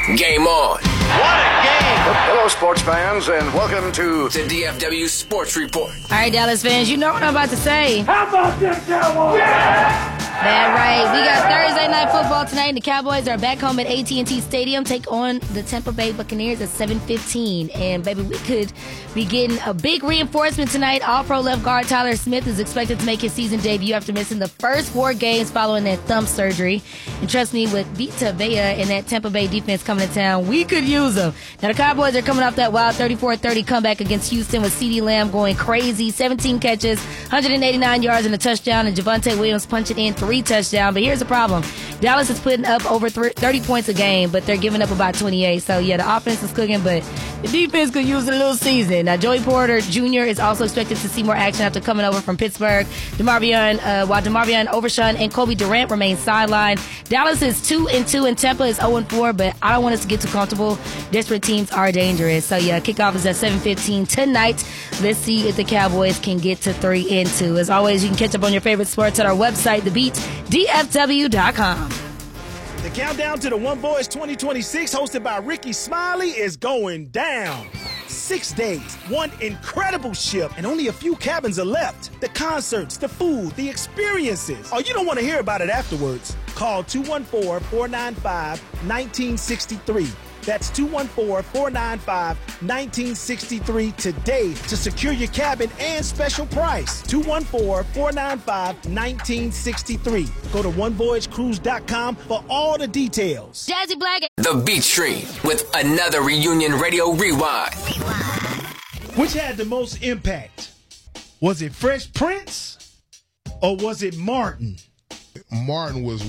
Game on. What a game! Hello, sports fans, and welcome to The DFW Sports Report. All right, Dallas fans, you know what I'm about to say. How about them Cowboys? Yeah! That's right. We got Thursday Night Football tonight. The Cowboys are back home at AT&T Stadium, take on the Tampa Bay Buccaneers at 7:15. And, baby, we could be getting a big reinforcement tonight. All-Pro left guard Tyler Smith is expected to make his season debut after missing the first 4 games following that thumb surgery. And trust me, with Vita Vea and that Tampa Bay defense coming to town, we could use them. Now, the Cowboys are coming off that wild 34-30 comeback against Houston with CeeDee Lamb going crazy. 17 catches, 189 yards and a touchdown, and Javonte Williams punching in 3 touchdowns. But here's the problem. Dallas is putting up over 30 points a game, but they're giving up about 28. So, yeah, the offense is cooking, but the defense could use a little season. Now, Joey Porter Jr. is also expected to see more action after coming over from Pittsburgh. While DeMarvion Overshown and Kobe Durant remain sidelined. Dallas is 2-2 and Tampa is 0-4, but I don't want us to get too comfortable. Desperate teams are dangerous. So, yeah, kickoff is at 7:15 tonight. Let's see if the Cowboys can get to 3-2. As always, you can catch up on your favorite sports at our website, TheBeat.dfw.com. The countdown to the One Voice 2026, hosted by Ricky Smiley, is going down. 6 days, one incredible ship, and only a few cabins are left. The concerts, the food, the experiences. Oh, you don't want to hear about it afterwards. Call 214-495-1963. That's 214-495-1963 today to secure your cabin and special price. 214-495-1963. Go to onevoyagecruise.com for all the details. Jazzy Black. The Beat Stream with another Reunion Radio Rewind. Which had the most impact? Was it Fresh Prince or was it Martin? Martin was